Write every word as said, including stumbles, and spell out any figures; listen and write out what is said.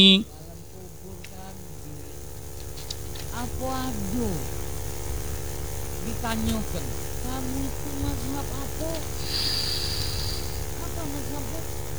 Malam kubur tadi apa aduh ditanyakan kamu itu mazhab apa? Apa mazhabmu?